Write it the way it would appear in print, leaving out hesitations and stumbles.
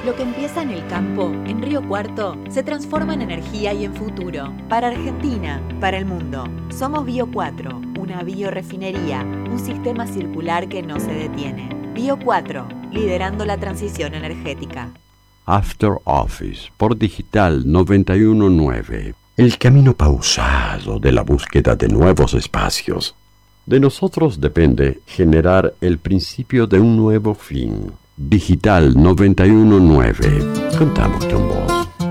Lo que empieza en el campo, en Río Cuarto, se transforma en energía y en futuro. Para Argentina, para el mundo. Somos Bio 4, una biorefinería, un sistema circular que no se detiene. Bio 4, liderando la transición energética. After Office, por Digital 919. El camino pausado de la búsqueda de nuevos espacios. De nosotros depende generar el principio de un nuevo fin. Digital 919. Contamos con vos.